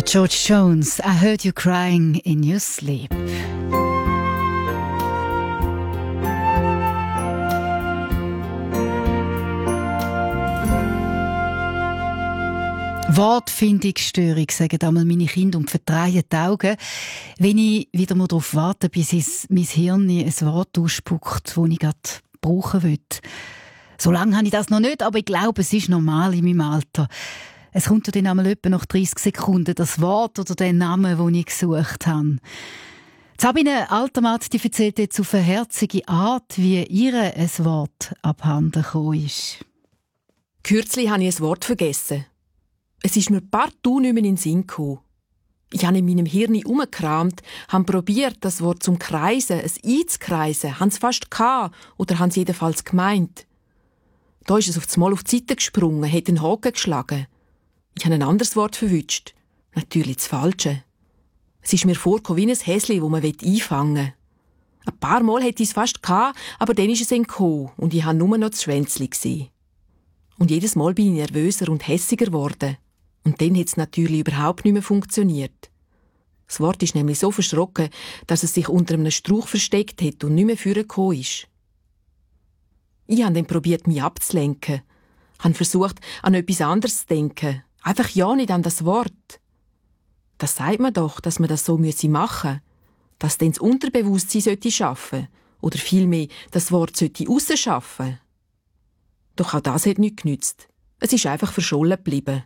George Jones, I heard you crying in your sleep. Wortfindungsstörung, sagen einmal meine Kinder und verdrehen die Augen, wenn ich wieder mal darauf warte, bis mein Hirn ein Wort ausspuckt, das ich gerade brauchen will. So lange habe ich das noch nicht, aber ich glaube, es ist normal in meinem Alter. Es kommt ja dann einmal etwa nach 30 Sekunden das Wort oder den Namen, den ich gesucht habe. Sabine Altermatt, die erzählt jetzt auf eine herzige Art, wie ihr ein Wort abhanden gekommen ist. Kürzlich habe ich ein Wort vergessen. Es ist mir partout nicht mehr in den Sinn gekommen. Ich habe in meinem Hirn herumgekramt, habe probiert, das Wort zum Kreisen, es einzukreisen, habe es fast gehabt oder habe es jedenfalls gemeint. Da ist es auf die Seite gesprungen, hat den Haken geschlagen. Ich habe ein anderes Wort verwünscht. Natürlich das Falsche. Es ist mir vorgekommen wie ein Häschen, das man einfangen will. Ein paar Mal hätte ich es fast gehabt, aber dann ist es entkommen und ich habe nur noch das Schwänzli gesehen. Und jedes Mal bin ich nervöser und hässiger geworden. Und dann hat es natürlich überhaupt nicht mehr funktioniert. Das Wort ist nämlich so verschrocken, dass es sich unter einem Strauch versteckt hat und nicht mehr vorgekommen ist. Ich habe dann probiert, mich abzulenken. Habe versucht, an etwas anderes zu denken. Einfach ja nicht an das Wort. Das sagt man doch, dass man das so machen müsse. Dass dann das Unterbewusstsein schaffen sollte. Oder vielmehr, das Wort sollte rausschaffen. Doch auch das hat nichts genützt. Es ist einfach verschollen geblieben.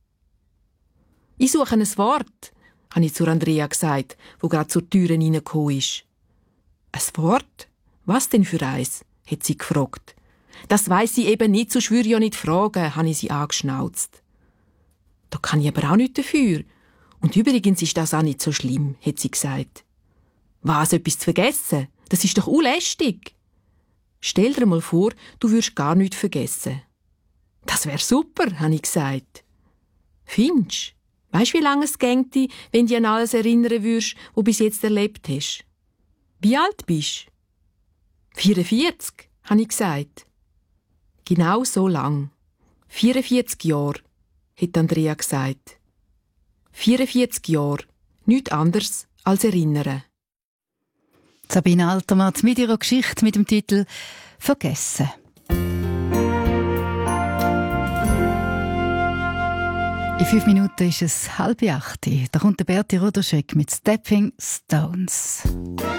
Ich suche ein Wort, habe ich zu Andrea gesagt, wo gerade zur Tür reingekommen ist. Ein Wort? Was denn für eins? Hat sie gefragt. Das weiss sie eben nicht, so würde ich ja nicht fragen, habe ich sie angeschnauzt. Da kann ich aber auch nichts dafür. Und übrigens ist das auch nicht so schlimm, hat sie gesagt. Was, etwas zu vergessen? Das ist doch unlästig. Stell dir mal vor, du würdest gar nichts vergessen. Das wär super, habe ich gesagt. Findest du? Weisst du, wie lange es gängte, wenn du dich an alles erinnern würdest, was du bis jetzt erlebt hast? Wie alt bist du? 44, habe ich gesagt. Genau so lang. 44 Jahre, hat Andrea gesagt. 44 Jahre, nichts anderes als erinnern. Sabine Altermatt mit ihrer Geschichte mit dem Titel «Vergessen». In 5 Minuten ist es 7:30. Da kommt der Berti Roderschek mit «Stepping Stones».